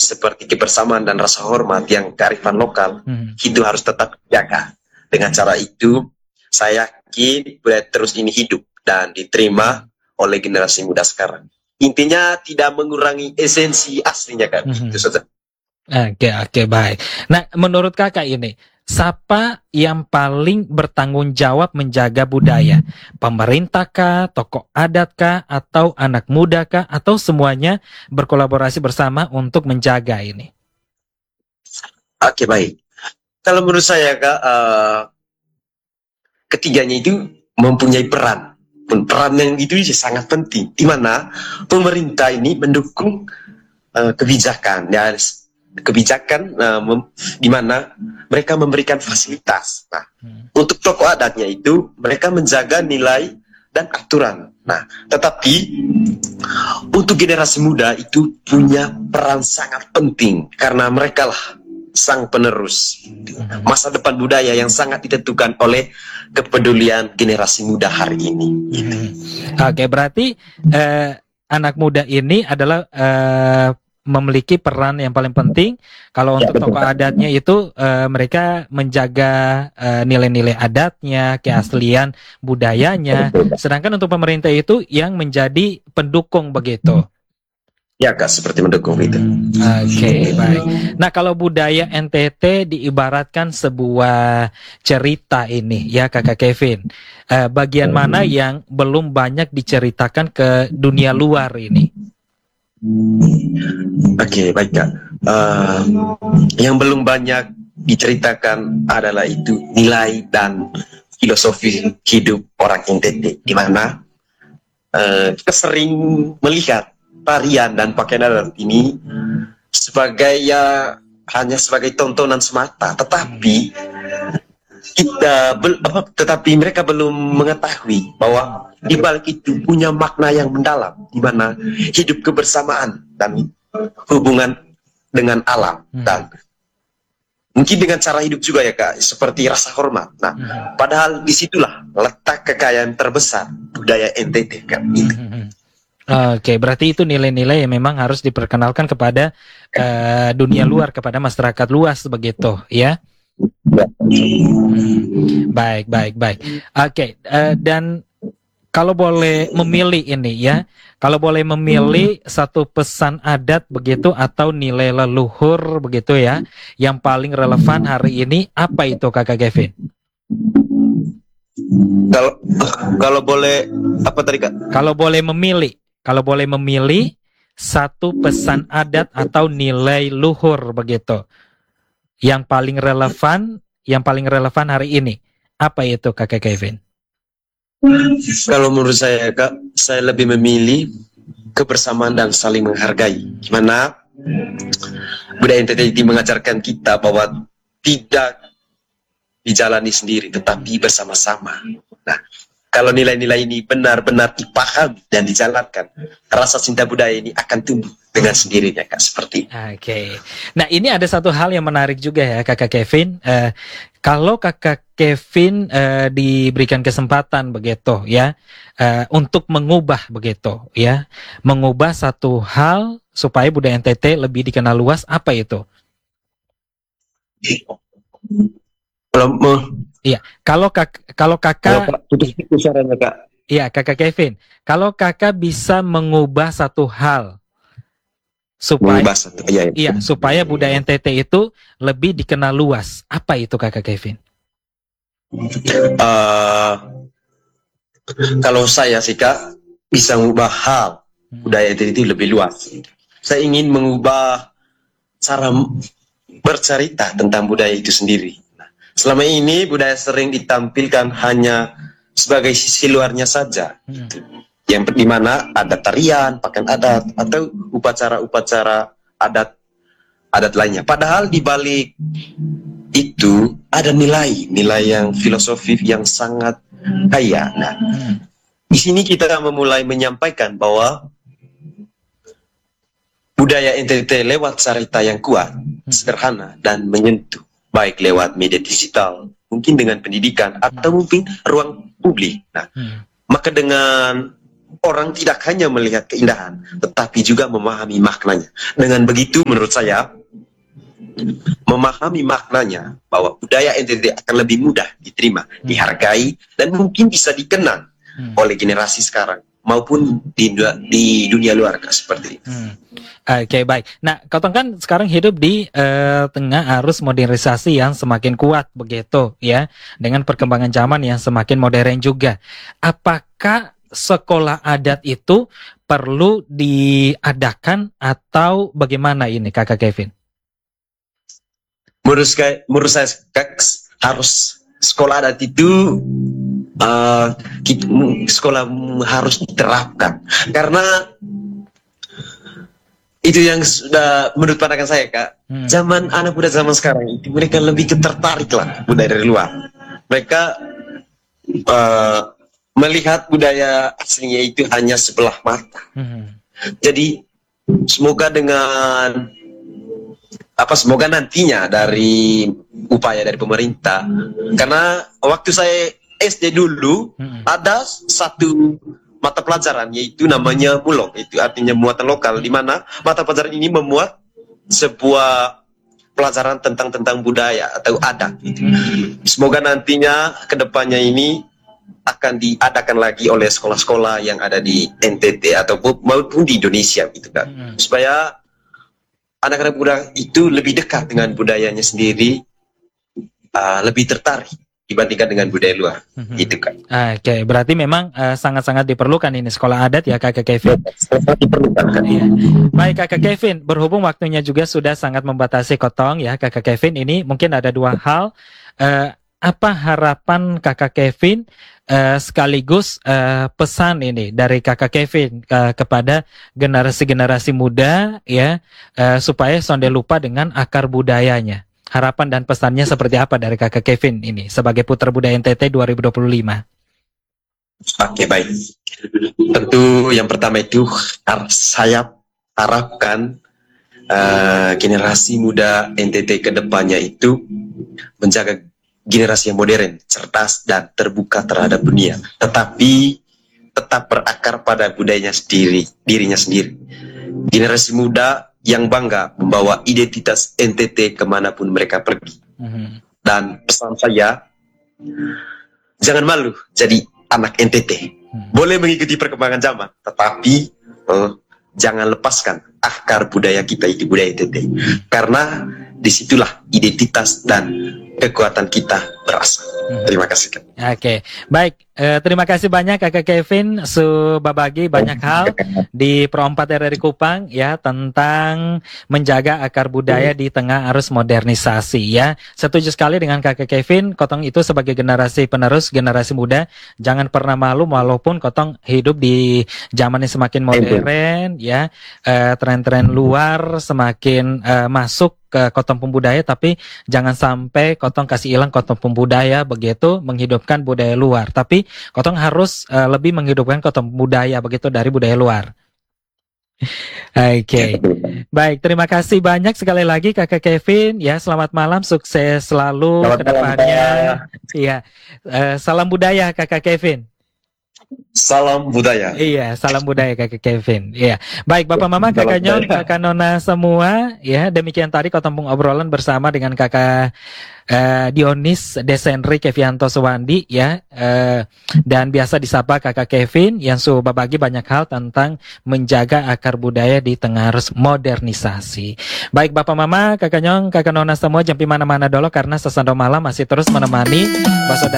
seperti kebersamaan dan rasa hormat yang kearifan lokal itu harus tetap dijaga. Dengan cara itu, saya yakin budaya terus ini hidup dan diterima oleh generasi muda sekarang. Intinya tidak mengurangi esensi aslinya kan, itu saja. Oke, baik. Nah, menurut kakak ini, siapa yang paling bertanggung jawab menjaga budaya? Pemerintah kah, tokoh adat kah, atau anak muda kah, atau semuanya berkolaborasi bersama untuk menjaga ini? Oke, baik. Kalau menurut saya Kak, ketiganya itu mempunyai peran. Peran yang itu sangat penting, di mana pemerintah ini mendukung kebijakan, ya, di mana mereka memberikan fasilitas. Nah, untuk tokoh adatnya itu mereka menjaga nilai dan aturan. Nah, tetapi untuk generasi muda itu punya peran sangat penting karena mereka lah sang penerus masa depan budaya yang sangat ditentukan oleh kepedulian generasi muda hari ini. Oke, berarti anak muda ini adalah memiliki peran yang paling penting. Kalau untuk tokoh adatnya itu mereka menjaga nilai-nilai adatnya, keaslian budayanya. Sedangkan untuk pemerintah itu yang menjadi pendukung begitu. Ya Kak, seperti mendukung itu. Oke, baik. Nah, kalau budaya NTT diibaratkan sebuah cerita ini, ya Kakak Kevin. Bagian mana yang belum banyak diceritakan ke dunia luar ini? Oke, baik Kak. Yang belum banyak diceritakan adalah itu nilai dan filosofi hidup orang NTT, di mana kita sering melihat tarian dan pakaian adat ini sebagai hanya sebagai tontonan semata, tetapi mereka belum mengetahui bahwa di balik itu punya makna yang mendalam, di mana hidup kebersamaan dan hubungan dengan alam, dan mungkin dengan cara hidup juga ya Kak, seperti rasa hormat. Nah, padahal disitulah letak kekayaan terbesar budaya NTT Kak. Oke, berarti itu nilai-nilai yang memang harus diperkenalkan kepada dunia luar, kepada masyarakat luas begitu, ya? Baik. Oke, dan kalau boleh memilih ini ya, kalau boleh memilih satu pesan adat begitu atau nilai leluhur begitu ya, yang paling relevan hari ini, apa itu Kakak Kevin? Kalau boleh apa tadi Kak? Kalau boleh memilih satu pesan adat atau nilai luhur begitu yang paling relevan hari ini, apa itu Kakak Kevin? Kalau menurut saya Kak, saya lebih memilih kebersamaan dan saling menghargai. Gimana budaya NTT mengajarkan kita bahwa tidak dijalani sendiri, tetapi bersama-sama. Nah, kalau nilai-nilai ini benar-benar dipahami dan dijalankan, rasa cinta budaya ini akan tumbuh dengan sendirinya, Kak, seperti. Oke. Nah, ini ada satu hal yang menarik juga ya, Kakak Kevin. Kalau Kakak Kevin diberikan kesempatan begitu ya, untuk mengubah begitu ya, mengubah satu hal supaya budaya NTT lebih dikenal luas, apa itu? Iya, kalau kakak putus suaranya Kak. Iya, Kakak Kevin. Kalau Kakak bisa mengubah satu hal supaya budaya NTT itu lebih dikenal luas, apa itu Kakak Kevin? Kalau saya sih Kak, bisa mengubah hal budaya NTT itu lebih luas. Saya ingin mengubah cara bercerita tentang budaya itu sendiri. Selama ini budaya sering ditampilkan hanya sebagai sisi luarnya saja, yang dimana ada tarian, pakaian adat, atau upacara-upacara adat lainnya. Padahal di balik itu ada nilai yang filosofis yang sangat kaya. Nah, di sini kita memulai menyampaikan bahwa budaya NTT lewat cerita yang kuat, sederhana, dan menyentuh. Baik lewat media digital, mungkin dengan pendidikan, atau mungkin ruang publik. Nah, maka dengan orang tidak hanya melihat keindahan, tetapi juga memahami maknanya. Dengan begitu, menurut saya, memahami maknanya bahwa budaya NTT akan lebih mudah diterima, dihargai, dan mungkin bisa dikenang oleh generasi sekarang maupun di dunia luar seperti itu. Oke, baik. Nah, Kotong kan sekarang hidup di tengah arus modernisasi yang semakin kuat begitu ya, dengan perkembangan zaman yang semakin modern juga. Apakah sekolah adat itu perlu diadakan atau bagaimana ini, Kakak Kevin? Menurut saya harus sekolah adat itu sekolah harus diterapkan, karena itu yang sudah menurut pandangan saya, Kak. Zaman anak muda zaman sekarang itu mereka lebih tertarik lah budaya dari luar. Mereka melihat budaya aslinya itu hanya sebelah mata. Jadi semoga semoga nantinya dari upaya dari pemerintah, karena waktu saya SD dulu ada satu mata pelajaran yaitu namanya mulong, itu artinya muatan lokal, di mana mata pelajaran ini memuat sebuah pelajaran tentang budaya atau adat. Semoga nantinya kedepannya ini akan diadakan lagi oleh sekolah-sekolah yang ada di NTT ataupun maupun di Indonesia gitu kan, supaya anak-anak muda itu lebih dekat dengan budayanya sendiri, lebih tertarik dibandingkan dengan budaya luar, gitu kan. Oke, berarti memang sangat-sangat diperlukan ini sekolah adat ya, Kakak Kevin. Sangat diperlukan kan. Iya. Baik, Kakak Kevin, berhubung waktunya juga sudah sangat membatasi Kotong ya, Kakak Kevin, ini mungkin ada dua hal. Apa harapan Kakak Kevin sekaligus pesan ini dari Kakak Kevin kepada generasi-generasi muda ya, supaya sonde lupa dengan akar budayanya? Harapan dan pesannya seperti apa dari Kakak Kevin ini sebagai Putra Budaya NTT 2025? Oke, baik. Tentu yang pertama itu saya harapkan generasi muda NTT ke depannya itu menjaga generasi yang modern, cerdas, dan terbuka terhadap dunia, tetapi tetap berakar pada budayanya sendiri, dirinya sendiri. Generasi muda yang bangga membawa identitas NTT kemanapun mereka pergi. Dan pesan saya, jangan malu jadi anak NTT. Boleh mengikuti perkembangan zaman, tetapi jangan lepaskan akar budaya kita, itu budaya NTT. Karena disitulah identitas dan kekuatan kita berasal. Terima kasih, Kak. Oke, baik. Terima kasih banyak Kakak Kevin sudah bagi banyak hal di Pro 4 RRI Kupang ya, tentang menjaga akar budaya di tengah arus modernisasi ya. Setuju sekali dengan Kakak Kevin, Kotong itu sebagai generasi penerus, generasi muda, jangan pernah malu walaupun Kotong hidup di zaman yang semakin modern ya, tren-tren luar semakin masuk ke Kotong Pembudaya, tapi jangan sampai Kotong kasih hilang Kotong Pembudaya begitu, menghidupkan budaya luar. Tapi Kotong harus lebih menghidupkan Kotong Budaya begitu dari budaya luar. Oke. Baik, terima kasih banyak sekali lagi Kakak Kevin ya. Selamat malam, sukses selalu ke depannya. Iya. Salam budaya Kakak Kevin. Salam budaya. Iya, salam budaya Kakak Kevin. Iya. Baik, Bapak Mama, Kakak Nyong, Kakak Nona semua, ya, demikian tadi Kotong obrolan bersama dengan Kakak Dionis Desenri Kevianto Sewandi ya, dan biasa disapa Kakak Kevin yang sudah bagi banyak hal tentang menjaga akar budaya di tengah arus modernisasi. Baik Bapak Mama, Kakak Nyong, Kakak Nona semua, jangan mana-mana dulu karena Sesando Malam masih terus menemani Baso